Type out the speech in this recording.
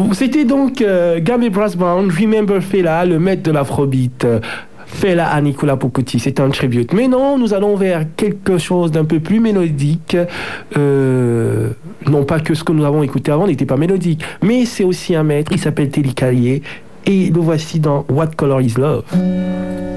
C'était donc Gamay Brass Band, Remember Fela, le maître de l'afrobeat. Fela à Nicolas Pocotti, c'est un tribute. Mais non, nous allons vers quelque chose d'un peu plus mélodique. Non pas que ce que nous avons écouté avant n'était pas mélodique, mais c'est aussi un maître, il s'appelle Telly Kallié, et le voici dans What Color Is Love.